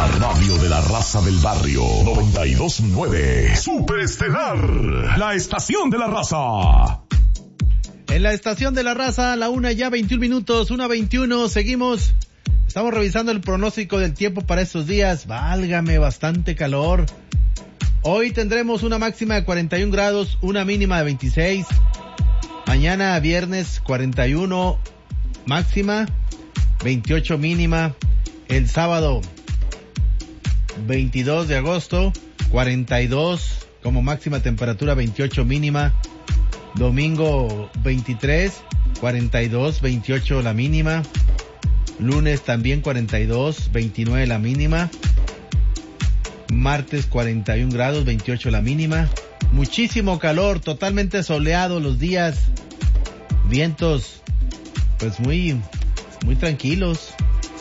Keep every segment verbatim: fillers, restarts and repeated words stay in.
radio de la raza del barrio. noventa y dos punto nueve. Superestelar. La estación de la raza. En la estación de la raza, la una ya veintiún minutos, una veintiuno, seguimos. Estamos revisando el pronóstico del tiempo para estos días. Válgame, bastante calor. Hoy tendremos una máxima de cuarenta y un grados, una mínima de veintiséis. Mañana viernes cuarenta y uno máxima, veintiocho mínima. El sábado veintidós de agosto, cuarenta y dos como máxima temperatura, veintiocho mínima. Domingo veintitrés, cuarenta y dos, veintiocho la mínima. Lunes también cuarenta y dos, veintinueve la mínima. Martes cuarenta y un grados, veintiocho la mínima. Muchísimo calor, totalmente soleado los días. Vientos pues muy muy tranquilos.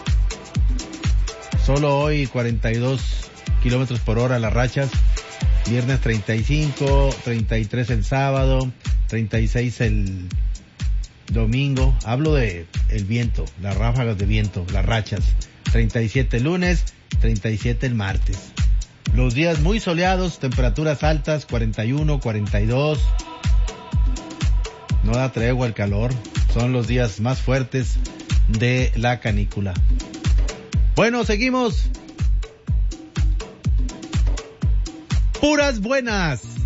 Solo hoy cuarenta y dos kilómetros por hora las rachas. Viernes treinta y cinco, treinta y tres el sábado, treinta y seis el domingo. Hablo de el viento, las ráfagas de viento, las rachas. treinta y siete el lunes, treinta y siete el martes. Los días muy soleados, temperaturas altas, cuarenta y uno, cuarenta y dos. No da tregua el calor. Son los días más fuertes de la canícula. Bueno, seguimos. Puras buenas.